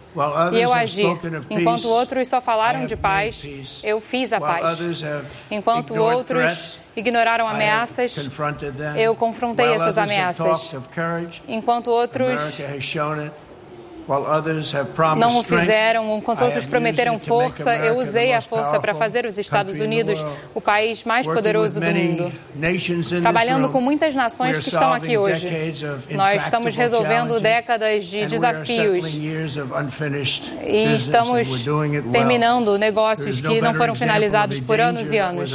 e eu agi. Enquanto outros só falaram de paz, eu fiz a paz. Enquanto outros ignoraram ameaças, eu confrontei essas ameaças. Enquanto outros não o fizeram, enquanto outros prometeram força, eu usei a força para fazer os Estados Unidos o país mais poderoso do mundo. Trabalhando com muitas nações que estão aqui hoje. Nós estamos resolvendo décadas de desafios e estamos terminando negócios que não foram finalizados por anos e anos.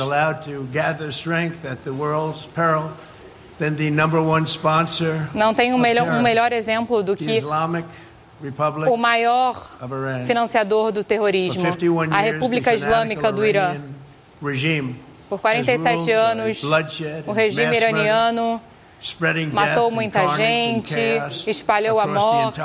Não tem um melhor exemplo do que o maior financiador do terrorismo, a República Islâmica do Irã. Por 47 anos, o regime iraniano matou muita gente, espalhou a morte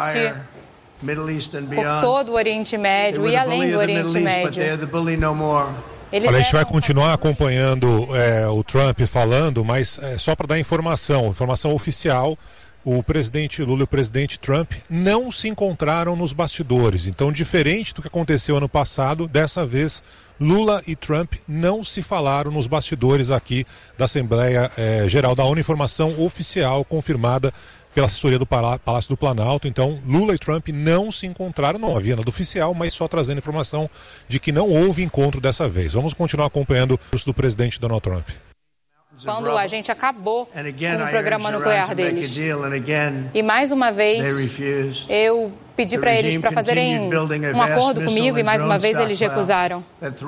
por todo o Oriente Médio e além do Oriente Médio. Olha, a gente vai continuar acompanhando o Trump falando, mas só para dar informação oficial. O presidente Lula e o presidente Trump não se encontraram nos bastidores. Então, diferente do que aconteceu ano passado, dessa vez Lula e Trump não se falaram nos bastidores aqui da Assembleia Geral da ONU. Informação oficial confirmada pela assessoria do Palácio do Planalto. Então, Lula e Trump não se encontraram, não havia nada oficial, mas só trazendo informação de que não houve encontro dessa vez. Vamos continuar acompanhando o curso do presidente Donald Trump. Quando a gente acabou com o programa nuclear deles. E mais uma vez, eu pedi para eles para fazerem um acordo comigo e mais uma vez eles recusaram.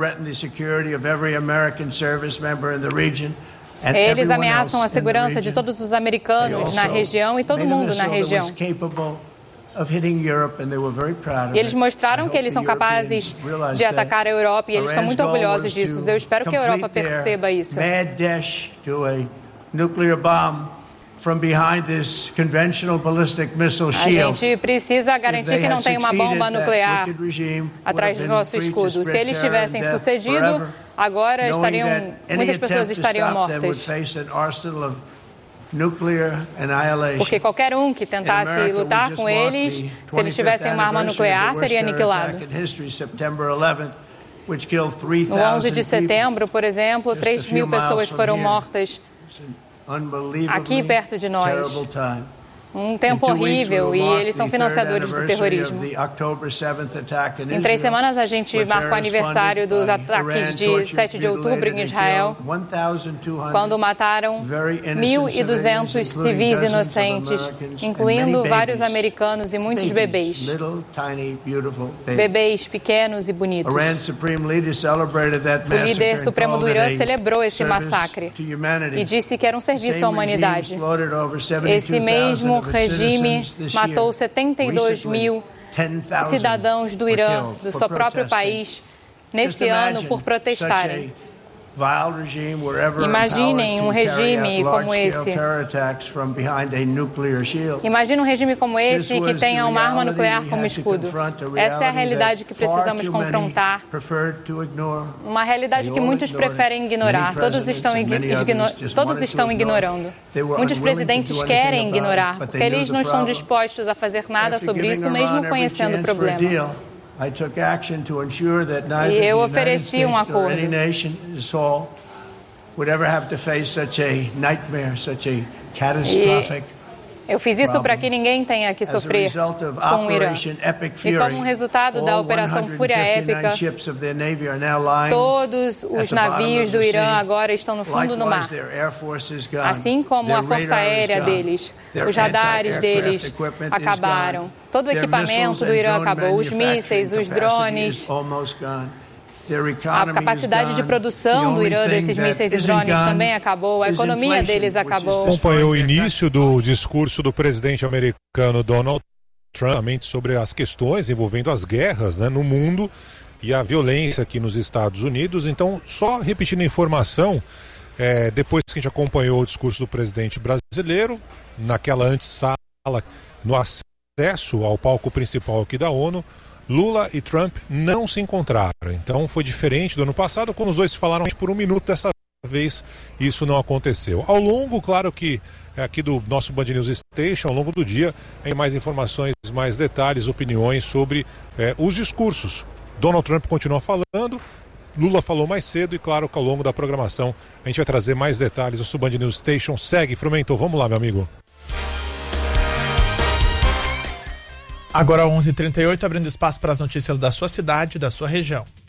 Eles ameaçam a segurança de todos os americanos na região e todo mundo na região. E eles mostraram que eles são capazes de atacar a Europa e eles estão muito orgulhosos disso. Eu espero que a Europa perceba isso. A gente precisa garantir que não tem uma bomba nuclear atrás do nosso escudo. Se eles tivessem sucedido, agora muitas pessoas estariam mortas. Porque qualquer um que tentasse lutar com eles, se eles tivessem uma arma nuclear, seria aniquilado. No 11 de setembro, por exemplo, 3.000 pessoas foram mortas aqui perto de nós. Um tempo horrível, e eles são financiadores do terrorismo. Em 3 semanas a gente marca o aniversário dos ataques de 7 de outubro em Israel, quando mataram 1.200 civis inocentes, incluindo vários americanos e muitos bebês. Bebês pequenos e bonitos. O líder supremo do Irã celebrou esse massacre e disse que era um serviço à humanidade. Esse mesmo regime matou 72 mil cidadãos do Irã, do seu próprio país, nesse ano por protestarem. Imaginem um regime como esse. Imagine um regime como esse que tenha uma arma nuclear como escudo. Essa é a realidade que precisamos confrontar. Uma realidade que muitos preferem ignorar. Todos estão ignorando. Muitos presidentes querem ignorar, porque eles não estão dispostos a fazer nada sobre isso, mesmo conhecendo o problema. E eu ofereci um acordo. Eu fiz isso para que ninguém tenha que sofrer com o Irã. E como resultado da Operação Fúria Épica, todos os navios do Irã agora estão no fundo do mar. Assim como a força aérea deles, os radares deles acabaram. Todo o equipamento do Irã acabou, os mísseis, os drones. A capacidade de produção do Irã desses mísseis e drones também acabou, a economia deles acabou. Acompanhou o início do discurso do presidente americano Donald Trump sobre as questões envolvendo as guerras, né, no mundo e a violência aqui nos Estados Unidos. Então, só repetindo a informação, depois que a gente acompanhou o discurso do presidente brasileiro, naquela antessala, no acesso ao palco principal aqui da ONU, Lula e Trump não se encontraram. Então foi diferente do ano passado, quando os dois se falaram por 1 minuto. Dessa vez isso não aconteceu. Ao longo, claro que aqui do nosso Band News Station, ao longo do dia, tem mais informações, mais detalhes, opiniões sobre os discursos. Donald Trump continua falando, Lula falou mais cedo e claro que ao longo da programação a gente vai trazer mais detalhes. O Band News Station segue. Frumento, vamos lá, meu amigo. Agora 11h38, abrindo espaço para as notícias da sua cidade, da sua região.